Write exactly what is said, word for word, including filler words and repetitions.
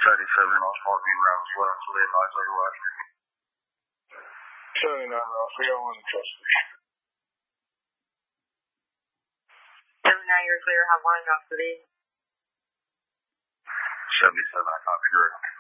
seventy-seven miles parking around as well, so they advise otherwise. seventy-nine miles, we don't want to trust me. seventy-nine, you're clear, have line off city. seventy-seven, I copy, direct.